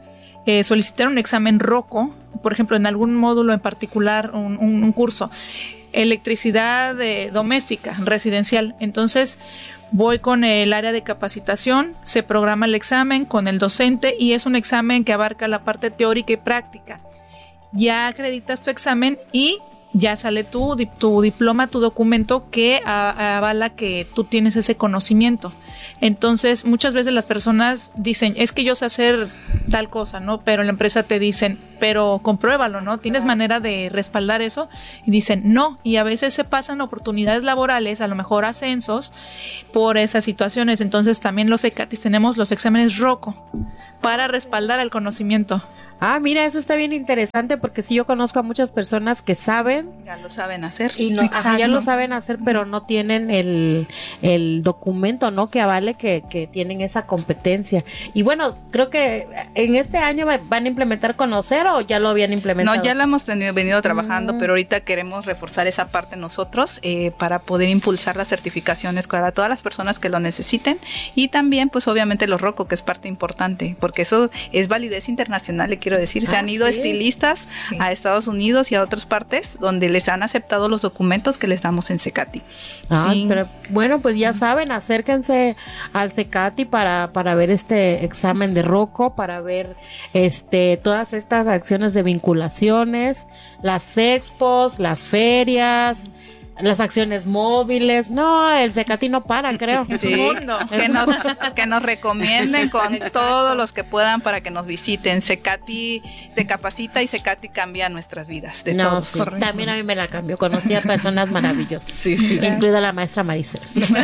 eh, solicitar un examen ROCO, por ejemplo, en algún módulo en particular, un, un, un curso, electricidad eh, doméstica, residencial. Entonces, voy con el área de capacitación, se programa el examen con el docente y es un examen que abarca la parte teórica y práctica. Ya acreditas tu examen y ya sale tu, tu diploma, tu documento que a, avala que tú tienes ese conocimiento. Entonces, muchas veces las personas dicen, es que yo sé hacer tal cosa, ¿no? Pero en la empresa te dicen, pero compruébalo, ¿no? ¿Tienes manera de respaldar eso? Y dicen, no. Y a veces se pasan oportunidades laborales, a lo mejor ascensos, por esas situaciones. Entonces, también los ECATIS tenemos los exámenes ROCO para respaldar el conocimiento. Ah, mira, eso está bien interesante porque sí, yo conozco a muchas personas que saben. Ya lo saben hacer. Y no, ajá, ya lo saben hacer, pero no tienen el, el documento, ¿no? Que avale que, que tienen esa competencia. Y bueno, creo que en este año van a implementar Conocer o ya lo habían implementado. No, ya lo hemos tenido, venido trabajando, mm. pero ahorita queremos reforzar esa parte nosotros eh, para poder impulsar las certificaciones para todas las personas que lo necesiten y también, pues obviamente los ROCO, que es parte importante, porque eso es validez internacional, le quiero decir, se ah, han ido ¿sí? estilistas sí. a Estados Unidos y a otras partes donde les han aceptado los documentos que les damos en CECATI. Ah, sí. Pero bueno, pues ya saben, acérquense al CECATI para, para ver este examen de ROCO, para ver este todas estas acciones de vinculaciones, las expos, las ferias, las acciones móviles. No, el CECATI no para, creo. Sí, mundo. Que, nos, que nos recomienden con Exacto. todos los que puedan para que nos visiten. CECATI te capacita y CECATI cambia nuestras vidas. De no, todos. Sí. También a mí me la cambió. Conocí a personas maravillosas, sí, sí, incluida la maestra Maricel.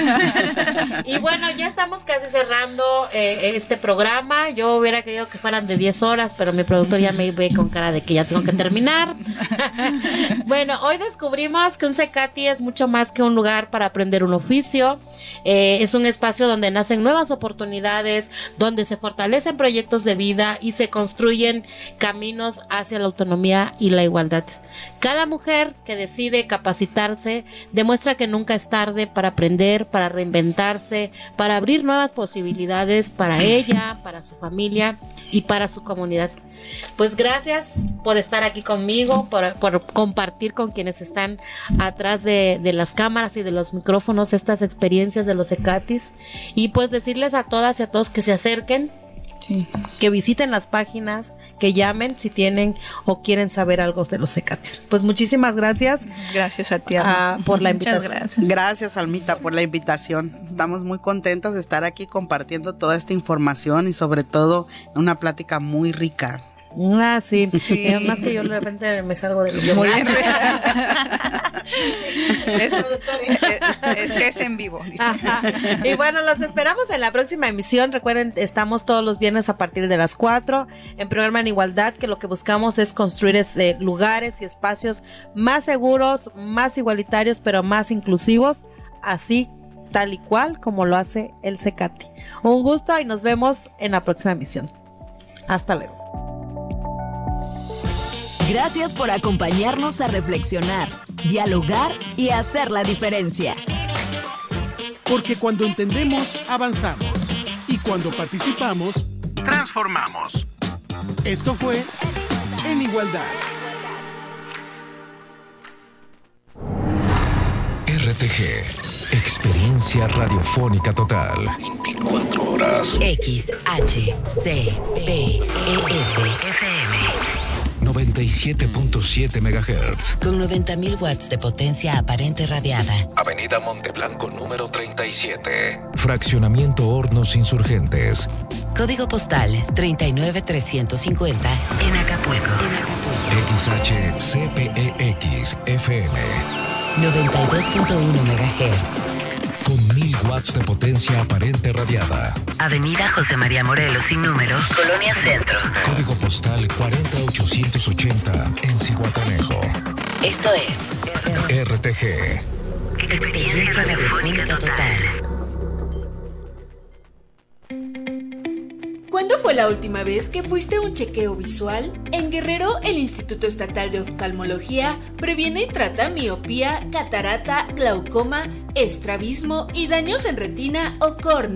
Y bueno, ya estamos casi cerrando eh, este programa. Yo hubiera querido que fueran de diez horas, pero mi productor ya me ve con cara de que ya tengo que terminar. Bueno, hoy descubrimos que un CECATI es mucho más que un lugar para aprender un oficio. Eh, es un espacio donde nacen nuevas oportunidades, donde se fortalecen proyectos de vida y se construyen caminos hacia la autonomía y la igualdad. Cada mujer que decide capacitarse demuestra que nunca es tarde para aprender, para reinventarse, para abrir nuevas posibilidades para ella, para su familia y para su comunidad. Pues gracias por estar aquí conmigo, por, por compartir con quienes están atrás de, de las cámaras y de los micrófonos estas experiencias de los CECATIs, y pues decirles a todas y a todos que se acerquen, sí. que visiten las páginas, que llamen si tienen o quieren saber algo de los CECATIs. Pues muchísimas gracias. Gracias a ti, Alma. por la invitación. Muchas gracias. Gracias, Almita, por la invitación. Estamos muy contentas de estar aquí compartiendo toda esta información y sobre todo una plática muy rica. Ah, sí, sí. Eh, más que yo de repente me salgo del Muy bien. es, es que es en vivo. Y bueno, los esperamos en la próxima emisión. Recuerden, estamos todos los viernes a partir de las cuatro en programa En Igualdad, que lo que buscamos es construir este, lugares y espacios más seguros, más igualitarios, pero más inclusivos, así tal y cual como lo hace el CECATI. Un gusto y nos vemos en la próxima emisión. Hasta luego. Gracias por acompañarnos a reflexionar, dialogar y hacer la diferencia. Porque cuando entendemos, avanzamos. Y cuando participamos, transformamos. Esto fue En Igualdad. R T G, experiencia radiofónica total. veinticuatro horas. X H C P E S F M. noventa y siete punto siete megahertz. Con noventa mil watts de potencia aparente radiada. Avenida Monteblanco número treinta y siete. Fraccionamiento Hornos Insurgentes. Código postal treinta y nueve trescientos cincuenta en Acapulco. X H C P E X F M. noventa y dos punto uno megahertz. Con mil watts de potencia aparente radiada. Avenida José María Morelos sin número, Colonia Centro. Código postal cuarenta ochocientos ochenta en Zihuatanejo. Esto es R T G. Experiencia radiofónica total. ¿Cuándo fue la última vez que fuiste a un chequeo visual? En Guerrero, el Instituto Estatal de Oftalmología previene y trata miopía, catarata, glaucoma, estrabismo y daños en retina o córnea.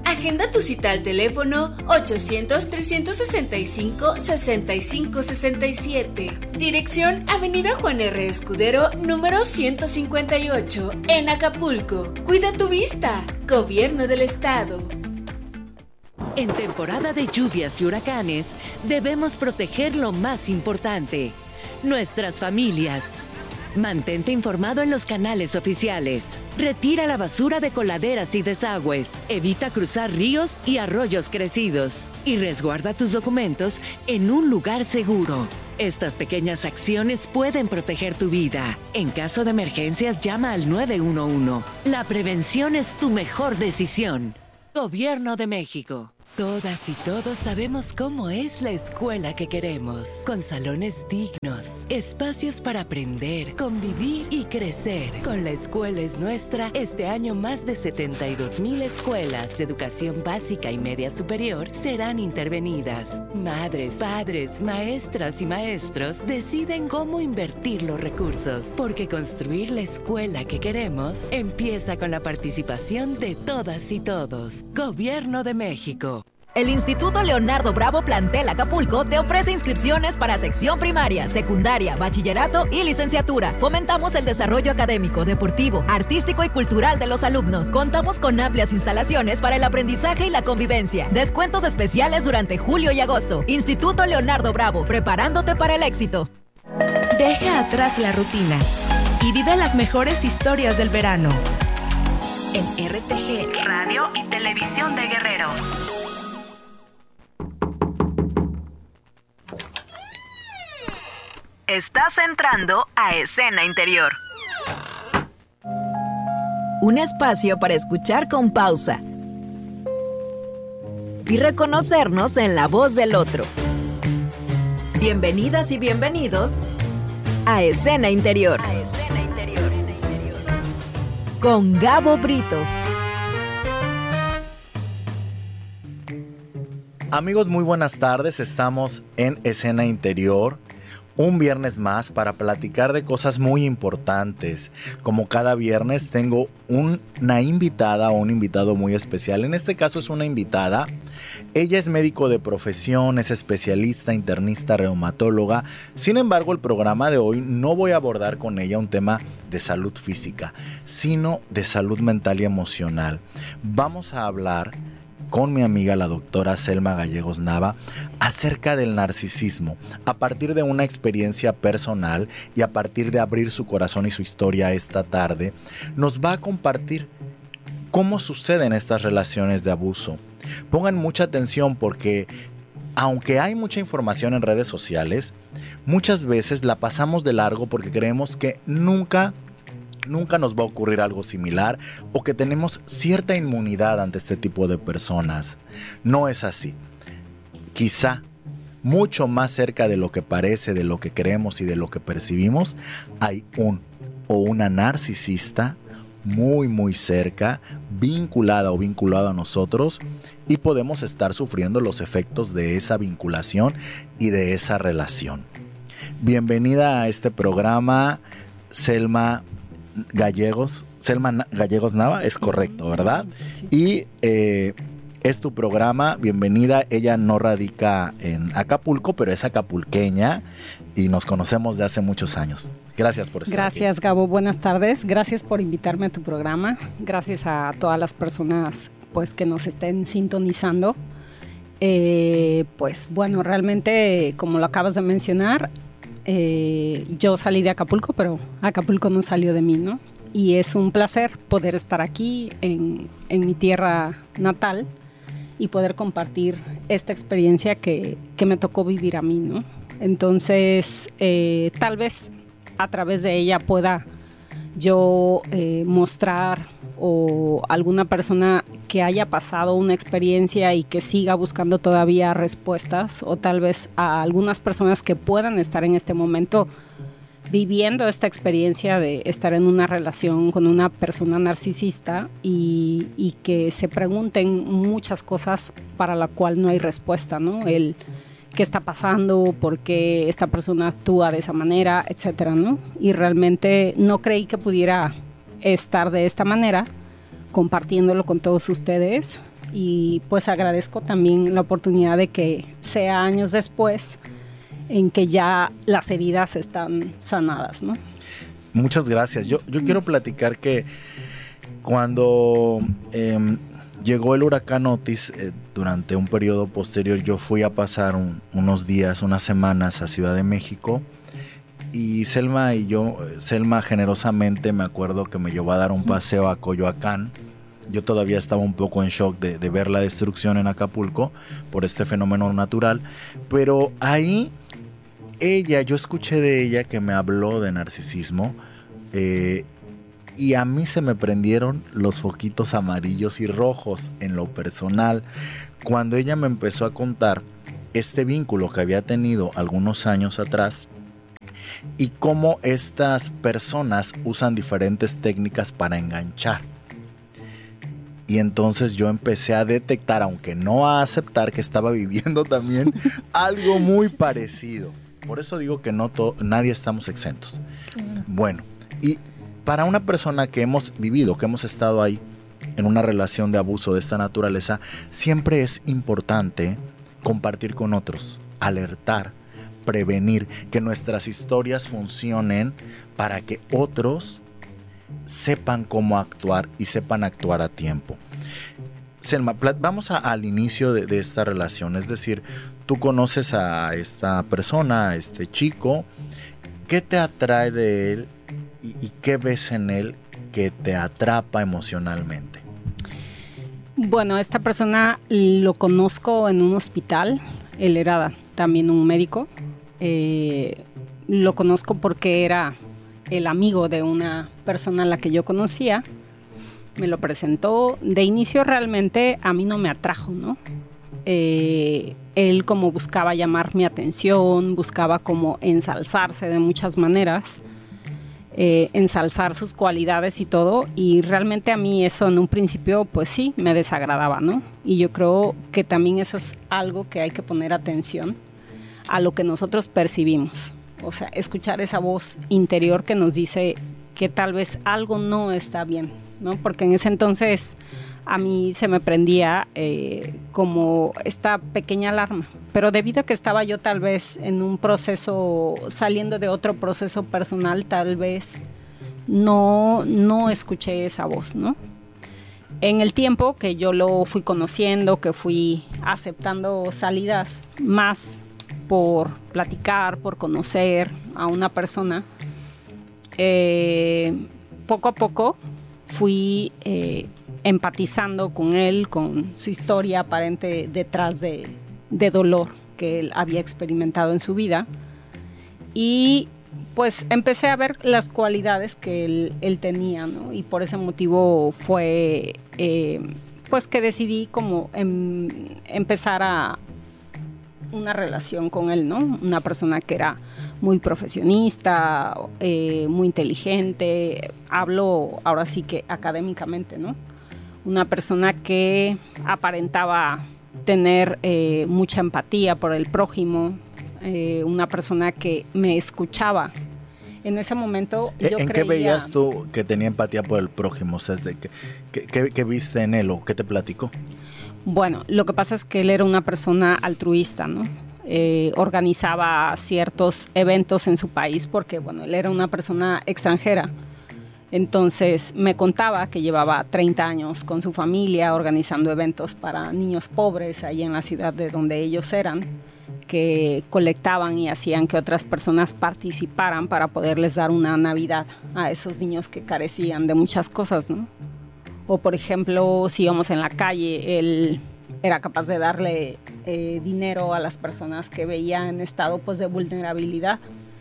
Agenda tu cita al teléfono ochocientos, trescientos sesenta y cinco, sesenta y cinco sesenta y siete. Dirección Avenida Juan R. Escudero, número ciento cincuenta y ocho, en Acapulco. Cuida tu vista. Gobierno del Estado. En temporada de lluvias y huracanes, debemos proteger lo más importante, nuestras familias. Mantente informado en los canales oficiales. Retira la basura de coladeras y desagües. Evita cruzar ríos y arroyos crecidos. Y resguarda tus documentos en un lugar seguro. Estas pequeñas acciones pueden proteger tu vida. En caso de emergencias, llama al nueve uno uno. La prevención es tu mejor decisión. Gobierno de México. Todas y todos sabemos cómo es la escuela que queremos, con salones dignos, espacios para aprender, convivir y crecer. Con La Escuela es Nuestra, este año más de setenta y dos mil escuelas de educación básica y media superior serán intervenidas. Madres, padres, maestras y maestros deciden cómo invertir los recursos, porque construir la escuela que queremos empieza con la participación de todas y todos. Gobierno de México. El Instituto Leonardo Bravo Plantel Acapulco te ofrece inscripciones para sección primaria, secundaria, bachillerato y licenciatura. Fomentamos el desarrollo académico, deportivo, artístico y cultural de los alumnos. Contamos con amplias instalaciones para el aprendizaje y la convivencia. Descuentos especiales durante julio y agosto. Instituto Leonardo Bravo, preparándote para el éxito. Deja atrás la rutina y vive las mejores historias del verano. En R T G, Radio y Televisión de Guerrero. Estás entrando a Escena Interior. Un espacio para escuchar con pausa y reconocernos en la voz del otro. Bienvenidas y bienvenidos a Escena Interior. A Escena Interior. Con Gabo Brito. Amigos, muy buenas tardes. Estamos en Escena Interior. Un viernes más para platicar de cosas muy importantes. Como cada viernes tengo una invitada o un invitado muy especial. En este caso es una invitada. Ella es médico de profesión, es especialista, internista, reumatóloga. Sin embargo, el programa de hoy no voy a abordar con ella un tema de salud física, sino de salud mental y emocional. Vamos a hablar con mi amiga la doctora Selma Gallegos Nava acerca del narcisismo, a partir de una experiencia personal y a partir de abrir su corazón y su historia esta tarde, nos va a compartir cómo suceden estas relaciones de abuso. Pongan mucha atención porque aunque hay mucha información en redes sociales, muchas veces la pasamos de largo porque creemos que nunca Nunca nos va a ocurrir algo similar o que tenemos cierta inmunidad ante este tipo de personas. No es así. Quizá mucho más cerca de lo que parece, de lo que creemos y de lo que percibimos, hay un o una narcisista muy muy cerca, vinculada o vinculado a nosotros, y podemos estar sufriendo los efectos de esa vinculación y de esa relación. Bienvenida a este programa, Selma Gallegos, Selma Gallegos Nava, es correcto, ¿verdad? Sí. Y eh, es tu programa, bienvenida. Ella no radica en Acapulco, pero es acapulqueña y nos conocemos de hace muchos años. Gracias por estar Gracias, aquí. Gabo, buenas tardes. Gracias por invitarme a tu programa. Gracias a todas las personas pues que nos estén sintonizando. Eh, pues bueno, realmente, como lo acabas de mencionar, Eh, yo salí de Acapulco, pero Acapulco no salió de mí, ¿no? Y es un placer poder estar aquí en, en mi tierra natal y poder compartir esta experiencia que, que me tocó vivir a mí, ¿no? Entonces, eh, tal vez a través de ella pueda yo eh, mostrar o alguna persona que haya pasado una experiencia y que siga buscando todavía respuestas, o tal vez a algunas personas que puedan estar en este momento viviendo esta experiencia de estar en una relación con una persona narcisista y, y que se pregunten muchas cosas para la cual no hay respuesta, ¿no? El qué está pasando, por qué esta persona actúa de esa manera, etcétera, ¿no? Y realmente no creí que pudiera estar de esta manera compartiéndolo con todos ustedes Y pues agradezco también la oportunidad de que sea años después en que ya las heridas están sanadas, ¿no? Muchas gracias. Yo, yo quiero platicar que cuando eh, llegó el huracán Otis, eh, durante un periodo posterior, yo fui a pasar un, unos días, unas semanas a Ciudad de México. Y Selma y yo, Selma generosamente me acuerdo que me llevó a dar un paseo a Coyoacán. Yo todavía estaba un poco en shock de, de ver la destrucción en Acapulco por este fenómeno natural. Pero ahí ella, yo escuché de ella que me habló de narcisismo. Eh, y a mí se me prendieron los foquitos amarillos y rojos en lo personal. Cuando ella me empezó a contar este vínculo que había tenido algunos años atrás. Y cómo estas personas usan diferentes técnicas para enganchar. Y entonces yo empecé a detectar, aunque no a aceptar, que estaba viviendo también algo muy parecido. Por eso digo que no to- nadie estamos exentos. Bueno, y para una persona que hemos vivido, que hemos estado ahí en una relación de abuso de esta naturaleza, siempre es importante compartir con otros, alertar, prevenir, que nuestras historias funcionen para que otros sepan cómo actuar y sepan actuar a tiempo. Selma, vamos a, al inicio de, de esta relación, es decir, tú conoces a esta persona, a este chico, ¿qué te atrae de él y, y qué ves en él que te atrapa emocionalmente? Bueno, esta persona lo conozco en un hospital, él era también un médico. Eh, lo conozco porque era el amigo de una persona a la que yo conocía, me lo presentó. De inicio realmente a mí no me atrajo, ¿no? Eh, él como buscaba llamar mi atención, buscaba como ensalzarse de muchas maneras, eh, ensalzar sus cualidades y todo, y realmente a mí eso en un principio pues sí me desagradaba, ¿no? Y yo creo que también eso es algo que hay que poner atención a lo que nosotros percibimos, o sea, escuchar esa voz interior que nos dice que tal vez algo no está bien, ¿no? Porque en ese entonces a mí se me prendía eh, como esta pequeña alarma, pero debido a que estaba yo tal vez en un proceso, saliendo de otro proceso personal, tal vez no, no escuché esa voz, ¿no? En el tiempo que yo lo fui conociendo, que fui aceptando salidas más por platicar, por conocer a una persona, eh, poco a poco fui eh, empatizando con él, con su historia aparente detrás de, de dolor que él había experimentado en su vida, y pues empecé a ver las cualidades que él, él tenía, ¿no? Y por ese motivo fue eh, pues que decidí como em, empezar a una relación con él, ¿no? Una persona que era muy profesionista, eh, muy inteligente, hablo ahora sí que académicamente, ¿no? Una persona que aparentaba tener eh, mucha empatía por el prójimo, eh, una persona que me escuchaba. En ese momento yo ¿En creía, qué veías tú que tenía empatía por el prójimo? O sea, ¿qué, qué, qué, qué viste en él o qué te platicó? Bueno, lo que pasa es que él era una persona altruista, ¿no? Eh, organizaba ciertos eventos en su país porque, bueno, él era una persona extranjera. Entonces me contaba que llevaba treinta años con su familia organizando eventos para niños pobres ahí en la ciudad de donde ellos eran, que colectaban y hacían que otras personas participaran para poderles dar una Navidad a esos niños que carecían de muchas cosas, ¿no? O por ejemplo, si íbamos en la calle, él era capaz de darle eh, dinero a las personas que veía en estado pues, de vulnerabilidad.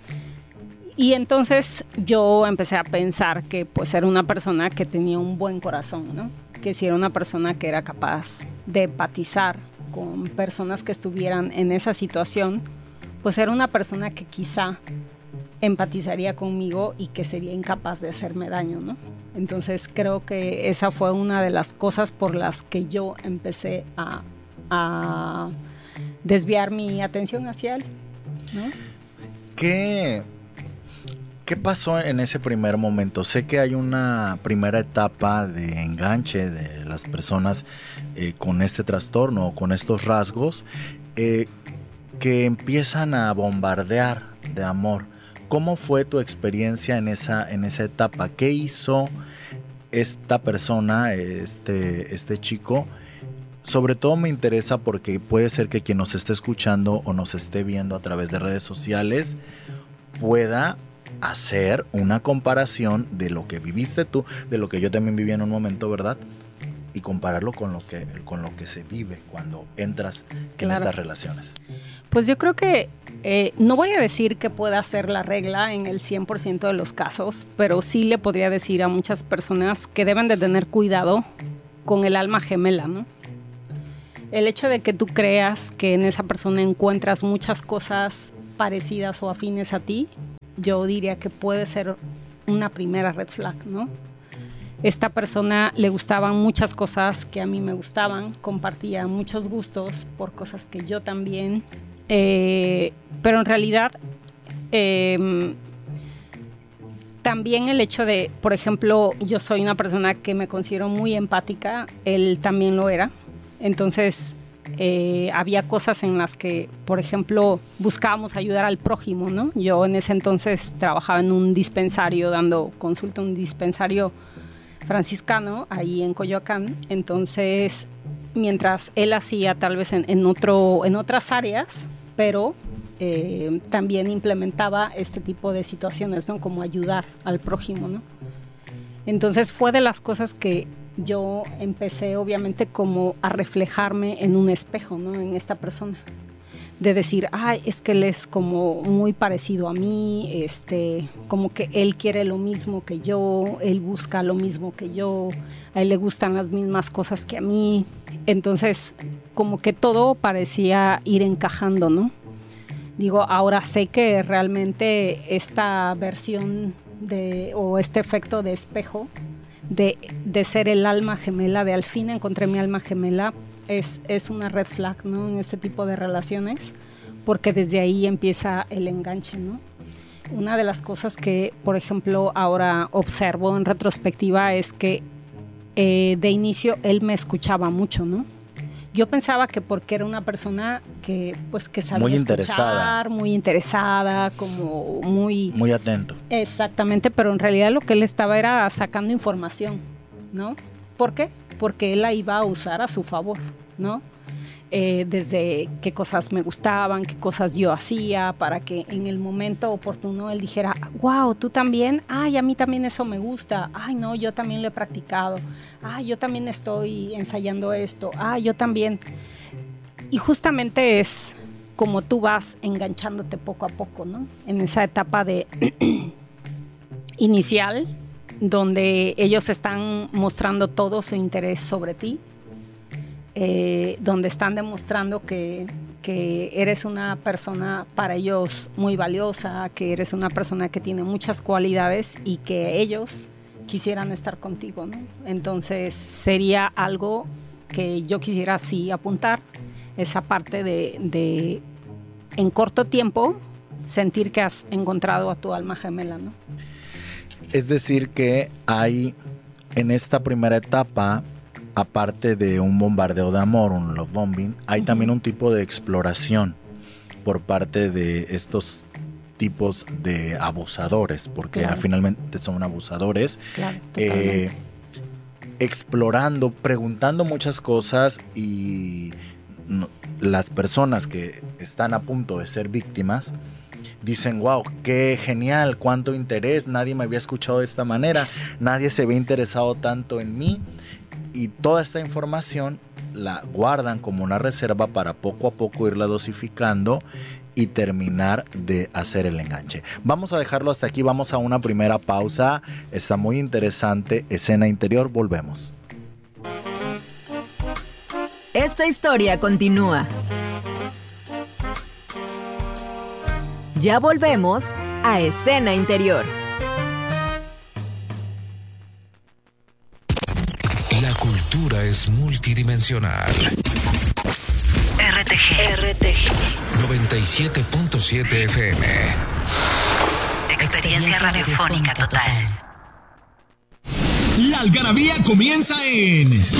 Y entonces yo empecé a pensar que pues era una persona que tenía un buen corazón, ¿no? Que si era una persona que era capaz de empatizar con personas que estuvieran en esa situación, pues era una persona que quizá empatizaría conmigo y que sería incapaz de hacerme daño, ¿no? Entonces creo que esa fue una de las cosas por las que yo empecé a, a desviar mi atención hacia él, ¿no? ¿Qué, ¿Qué pasó en ese primer momento? Sé que hay una primera etapa de enganche de las personas eh, con este trastorno o con estos rasgos eh, que empiezan a bombardear de amor. ¿Cómo fue tu experiencia en esa, en esa etapa? ¿Qué hizo esta persona, este, este chico? Sobre todo me interesa porque puede ser que quien nos esté escuchando o nos esté viendo a través de redes sociales pueda hacer una comparación de lo que viviste tú, de lo que yo también viví en un momento, ¿verdad? Y compararlo con lo que, con lo que se vive cuando entras en Claro. estas relaciones. Pues yo creo que eh, no voy a decir que pueda ser la regla en el cien por ciento de los casos, pero sí le podría decir a muchas personas que deben de tener cuidado con el alma gemela, ¿no? El hecho de que tú creas que en esa persona encuentras muchas cosas parecidas o afines a ti, yo diría que puede ser una primera red flag, ¿no? Esta persona le gustaban muchas cosas que a mí me gustaban, compartía muchos gustos por cosas que yo también, eh, pero en realidad eh, también el hecho de, por ejemplo, yo soy una persona que me considero muy empática, él también lo era, entonces eh, había cosas en las que, por ejemplo, buscábamos ayudar al prójimo, ¿no? Yo en ese entonces trabajaba en un dispensario, dando consulta en un dispensario franciscano, ahí en Coyoacán, entonces mientras él hacía tal vez en, en, otro, en otras áreas, pero eh, también implementaba este tipo de situaciones, ¿no? Como ayudar al prójimo, ¿no? Entonces fue de las cosas que yo empecé obviamente como a reflejarme en un espejo, ¿no? En esta persona. De decir, ay, es que él es como muy parecido a mí, este, como que él quiere lo mismo que yo, él busca lo mismo que yo, a él le gustan las mismas cosas que a mí. Entonces, como que todo parecía ir encajando, ¿no? Digo, ahora sé que realmente esta versión de, o este efecto de espejo, de, de ser el alma gemela, de al fin encontré mi alma gemela, es, es una red flag, ¿no? En este tipo de relaciones, porque desde ahí empieza el enganche, ¿no? Una de las cosas que, por ejemplo, ahora observo en retrospectiva es que eh, de inicio él me escuchaba mucho, ¿no? Yo pensaba que porque era una persona que, pues, que sabía muy escuchar, interesada. muy interesada, como muy... Muy atento. Exactamente, pero en realidad lo que él estaba era sacando información, ¿no? ¿Por qué? Porque él la iba a usar a su favor, ¿no? Eh, desde qué cosas me gustaban, qué cosas yo hacía, para que en el momento oportuno él dijera, wow, tú también, ay, a mí también eso me gusta, ay, no, yo también lo he practicado, ay, yo también estoy ensayando esto, ay, yo también. Y justamente es como tú vas enganchándote poco a poco, ¿no? En esa etapa de inicial, donde ellos están mostrando todo su interés sobre ti, eh, donde están demostrando que, que eres una persona para ellos muy valiosa, que eres una persona que tiene muchas cualidades y que ellos quisieran estar contigo, ¿no? Entonces sería algo que yo quisiera sí apuntar, esa parte de, de en corto tiempo sentir que has encontrado a tu alma gemela, ¿no? Es decir que hay en esta primera etapa, aparte de un bombardeo de amor, un love bombing, hay uh-huh. también un tipo de exploración por parte de estos tipos de abusadores, porque claro. finalmente son abusadores, claro, eh, explorando, preguntando muchas cosas y no, las personas que están a punto de ser víctimas dicen, wow, qué genial, cuánto interés, nadie me había escuchado de esta manera, nadie se había interesado tanto en mí, y toda esta información la guardan como una reserva para poco a poco irla dosificando y terminar de hacer el enganche. Vamos a dejarlo hasta aquí, vamos a una primera pausa, está muy interesante, escena interior, volvemos. Esta historia continúa. Ya volvemos a Escena Interior. La cultura es multidimensional. R T G. R T G. noventa y siete punto siete F M. experiencia radiofónica total. La algarabía comienza en